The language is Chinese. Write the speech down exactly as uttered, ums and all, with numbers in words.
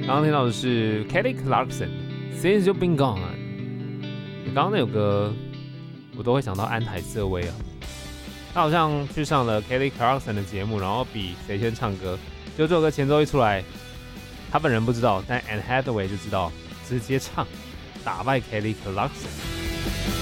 刚刚听到的是 Kelly Clarkson，Since You've Been Gone。刚刚那首歌，我都会想到安海瑟薇啊。他好像去上了 Kelly Clarkson 的节目，然后比谁先唱歌。就这首歌前奏一出来，他本人不知道，但 Anne Hathaway 就知道，直接唱，打败 Kelly Clarkson。